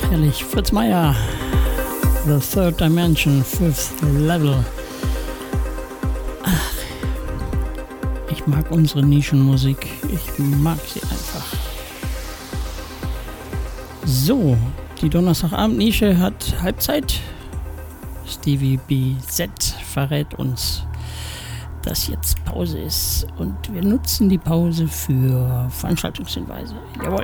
Herrlich, Fritz Meier, The Third Dimension, Fifth Level. Ach, ich mag unsere Nischenmusik, ich mag sie einfach. So, die Donnerstagabend-Nische hat Halbzeit. Stevie BZ verrät uns, dass jetzt Pause ist und wir nutzen die Pause für Veranstaltungshinweise. Jawohl.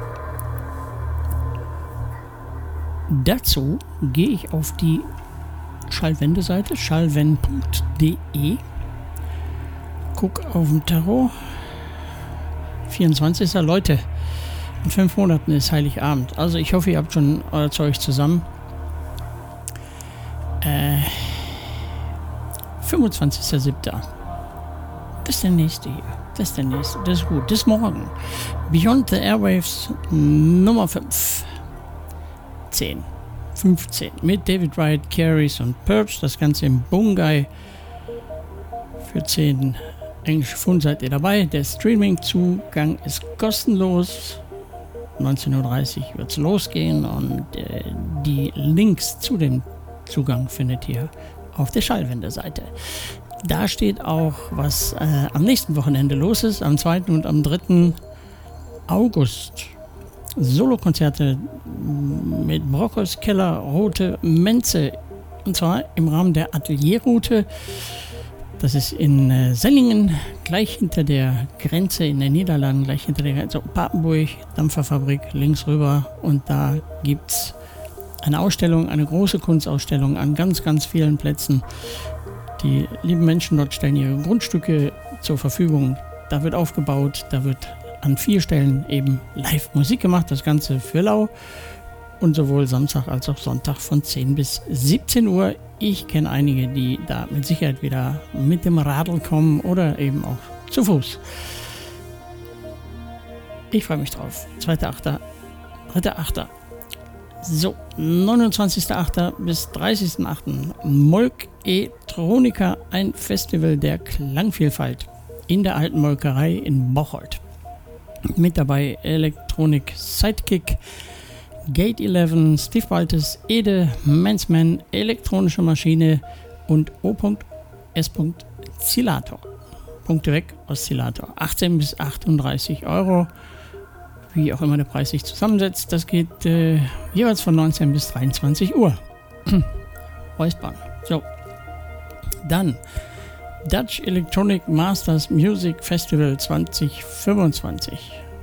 Dazu gehe ich auf die Schallwende-Seite, schallwend.de, guck auf dem Tarot, 24. Leute, in 5 Monaten ist Heiligabend, also ich hoffe, ihr habt schon euer Zeug zusammen. 25.07. Das ist der nächste hier, das ist der nächste, das ist gut, das ist morgen. Beyond the Airwaves Nummer 5. 15 mit David Wright, Carries und Purge, das Ganze im Bungay. Für 10 englische Pfund seid ihr dabei. Der Streaming-Zugang ist kostenlos. 19.30 Uhr wird es losgehen und die Links zu dem Zugang findet ihr auf der Schallwende-Seite. Da steht auch, was am nächsten Wochenende los ist, am 2. und am 3. August. Solokonzerte mit Brockhaus, Keller, Rote, Menze, und zwar im Rahmen der Atelierroute. Das ist in Sellingen, gleich hinter der Grenze in den Niederlanden, gleich hinter der Grenze, Papenburg, Dampferfabrik, links rüber. Und da gibt es eine Ausstellung, eine große Kunstausstellung an ganz, ganz vielen Plätzen. Die lieben Menschen dort stellen ihre Grundstücke zur Verfügung. Da wird aufgebaut, da wird an 4 Stellen eben live Musik gemacht, das Ganze für lau und sowohl Samstag als auch Sonntag von 10 bis 17 Uhr. Ich kenne einige, die da mit Sicherheit wieder mit dem Radl kommen oder eben auch zu Fuß. Ich freue mich drauf. 2.8., 3.8. So, 29.8. bis 30.8. Molk E-Tronica, ein Festival der Klangvielfalt in der alten Molkerei in Bocholt. Mit dabei Electronic Sidekick, Gate 11, Steve Baltes, Ede, Mansman, Elektronische Maschine und O.S. Oszillator. Punkte weg, Oszillator. 18 bis 38 Euro. Wie auch immer der Preis sich zusammensetzt. Das geht jeweils von 19 bis 23 Uhr. Räuspern. So. Dann Dutch Electronic Masters Music Festival 2025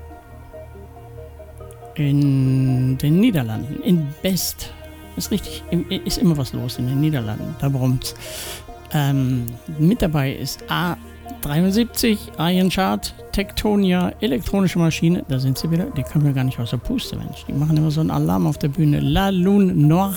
in den Niederlanden, in Best. Ist richtig, ist immer was los in den Niederlanden, da brummt's. Mit dabei ist A73, Iron Chart, Tektonia, Elektronische Maschine, da sind sie wieder, die können wir gar nicht aus der Puste, Mensch. Die machen immer so einen Alarm auf der Bühne. La Lune Noire.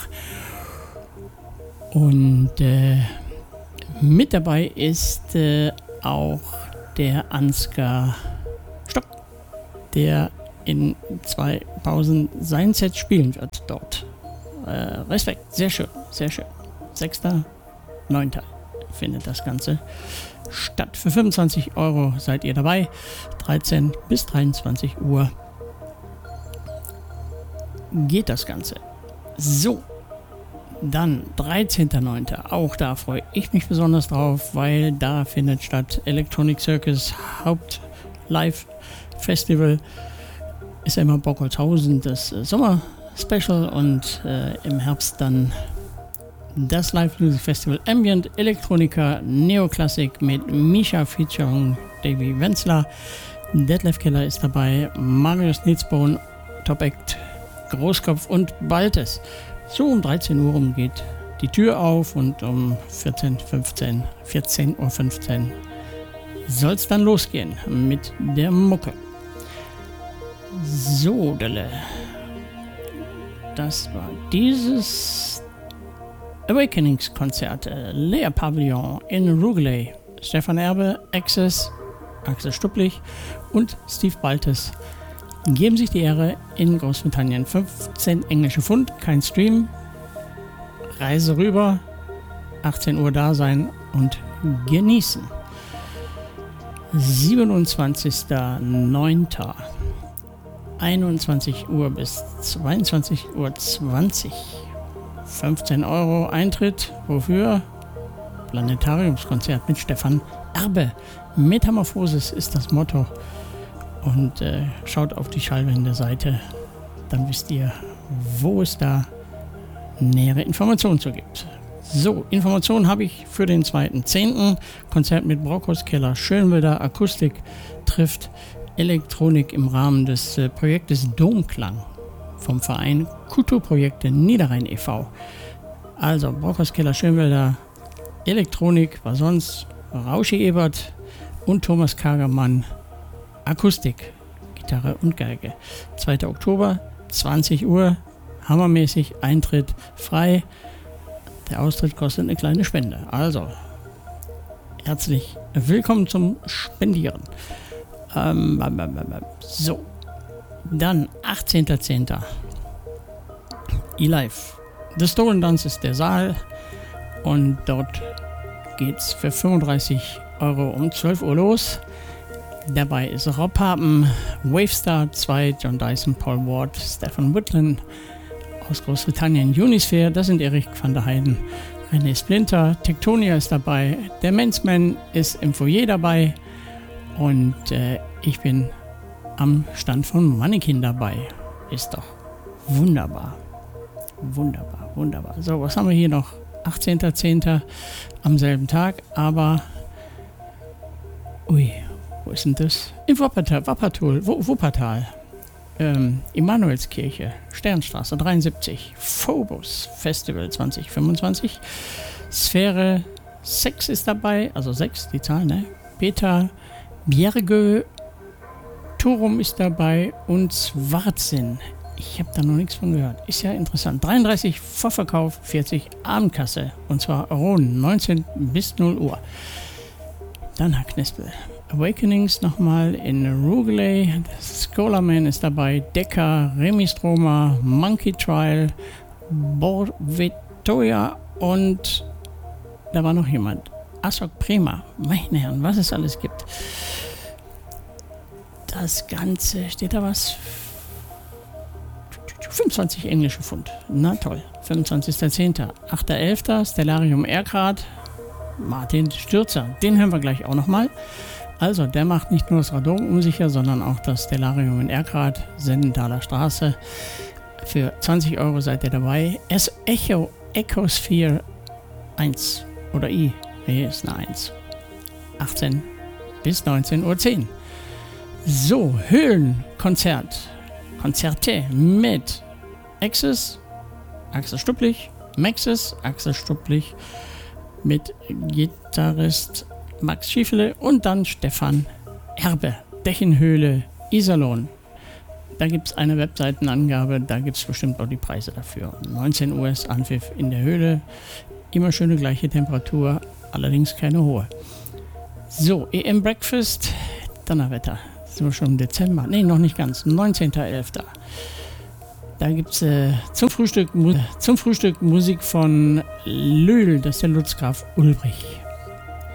Und mit dabei ist auch der Ansgar Stock, der in 2 Pausen sein Set spielen wird dort. Respekt, sehr schön, sehr schön. 6.9. findet das Ganze statt. Für 25 Euro seid ihr dabei. 13 bis 23 Uhr geht das Ganze. So. Dann 13.9. Auch da freue ich mich besonders drauf, weil da findet statt Electronic Circus Haupt-Live-Festival. Ist ja immer Bockholzhausen das Sommer-Special und im Herbst dann das Live-Music-Festival Ambient, Elektronika, Neoklassik mit Misha featuring Davy Wenzler. Detlef Keller ist dabei, Marius Nitzborn, Top Act, Großkopf und Baltes. So um 13 Uhr rum geht die Tür auf und um 14.15 Uhr soll es dann losgehen mit der Mucke. So, Delle. Das war dieses Awakenings-Konzert. Lea Pavillon in Rugeley. Stefan Erbe, Access, Axel Stupplich und Steve Baltes geben sich die Ehre in Großbritannien. 15 englische Pfund, kein Stream. Reise rüber, 18 Uhr da sein und genießen. 27.09. 21 Uhr bis 22:20 Uhr. 15 Euro Eintritt. Wofür? Planetariumskonzert mit Stefan Erbe. Metamorphosis ist das Motto. Und schaut auf die Schallwende-Seite. Dann wisst ihr, wo es da nähere Informationen zu gibt. So, Informationen habe ich für den 2.10. Konzert mit Brockhaus-Keller Schönwälder. Akustik trifft Elektronik im Rahmen des Projektes Domklang vom Verein Kulturprojekte Niederrhein e.V. Also Brockhaus-Keller Schönwälder, Elektronik, was sonst? Rauschi Ebert und Thomas Kagermann, Akustik, Gitarre und Geige. 2. Oktober, 20 Uhr, hammermäßig, Eintritt frei. Der Austritt kostet eine kleine Spende. Also, herzlich willkommen zum Spendieren. So, dann 18.10. eLive. The Stolen Dance ist der Saal und dort geht's für 35 Euro um 12 Uhr los. Dabei ist Rob Papen, Wavestar 2, John Dyson, Paul Ward, Stefan Whitland aus Großbritannien, Unisphere, das sind Erich van der Heiden, René Splinter, Tektonia ist dabei, der Mensman ist im Foyer dabei und ich bin am Stand von Mannequin dabei. Ist doch wunderbar. Wunderbar, wunderbar. So, was haben wir hier noch? 18.10. am selben Tag, aber ui, wo ist denn das? In Wuppertal. Immanuelskirche, Sternstraße 73, Phobos Festival 2025, Sphäre 6 ist dabei, also 6, die Zahl, ne? Peter Bjergö, Turum ist dabei und Schwarzsinn. Ich habe da noch nichts von gehört. Ist ja interessant. 33 Vorverkauf, 40 Abendkasse. Und zwar Ronen, 19 bis 0 Uhr. Dann Herr Knespel. Awakenings nochmal in Rugeley. Scholarman ist dabei. Decker, Remi Stroma, Monkey Trial, Borvetoja und da war noch jemand. Asok Prima. Meine Herren, was es alles gibt. Das Ganze, steht da was? 25 englische Pfund. Na toll. 25.10. 8.11. Stellarium Erkrath. Martin Stürzer. Den hören wir gleich auch nochmal. Also, der macht nicht nur das Radon unsicher, sondern auch das Stellarium in Erkrath, Sendenthaler Straße. Für 20 Euro seid ihr dabei. Echosphere 1 oder I. Nee, ist eine 1. 18 bis 19:10 Uhr. So, Höhlenkonzert. Konzerte mit Axel Stupplich, Maxis, Axel Stupplich mit Gitarrist Max Schiefele und dann Stefan Erbe, Dechenhöhle, Iserlohn. Da gibt es eine Webseitenangabe, da gibt es bestimmt auch die Preise dafür. 19 Uhr ist Anpfiff in der Höhle, immer schöne gleiche Temperatur, allerdings keine hohe. So, EM Breakfast, Donnerwetter. Sind wir schon im Dezember? Ne, noch nicht ganz. 19.11. Da gibt es zum Frühstück Musik von Löhl, das ist der Lutz Graf Ulbrich.